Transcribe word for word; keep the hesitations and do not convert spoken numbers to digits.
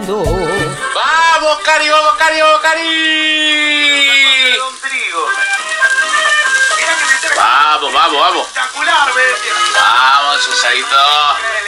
mundo. ¡Vamos, Cari, vamos, Cari, vamos, Cari! Vamos, vamos, vamos. Vamos, Susadito.